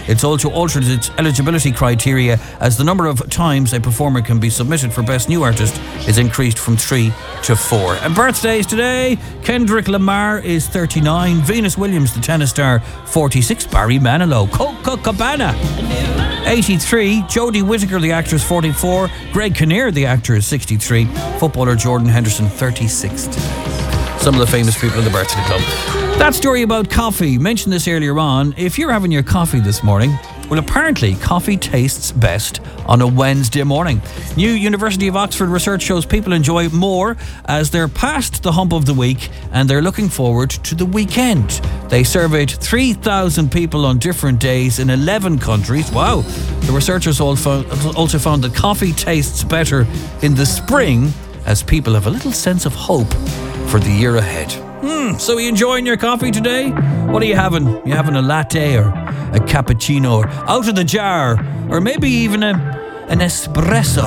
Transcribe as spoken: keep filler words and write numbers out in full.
It's also altered its eligibility criteria as the number of times a performer can be submitted for Best New Artist is increased from three to four. And birthdays today: Kendrick Lamar is thirty-nine, Venus Williams, the tennis star, forty-six, Barry Manilow, Coca Cabana, eighty-three, Jodie Whittaker, the actress, forty-four, Greg Kinnear, the actor, is sixty-three, footballer Jordan Henderson, thirty-six today. Some of the famous people in the birthday club. That story about coffee, mentioned this earlier on. If you're having your coffee this morning, well, apparently coffee tastes best on a Wednesday morning. New University of Oxford research shows people enjoy more as they're past the hump of the week and they're looking forward to the weekend. They surveyed three thousand people on different days in eleven countries. Wow. The researchers also found that coffee tastes better in the spring as people have a little sense of hope for the year ahead. Hmm, so are you enjoying your coffee today? What are you having? Are you having a latte or a cappuccino or out of the jar? Or maybe even a, an espresso?